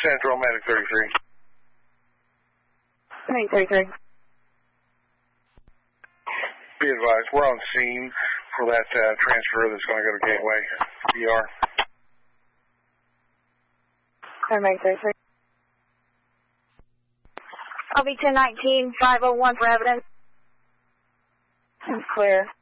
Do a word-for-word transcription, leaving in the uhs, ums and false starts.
Central, Medic thirty-three. Medic thirty-three. Be advised, we're on scene for that uh, transfer that's going to go to Gateway E R. Medic thirty-three. I'll be ten nineteen, five oh one for evidence. Clear.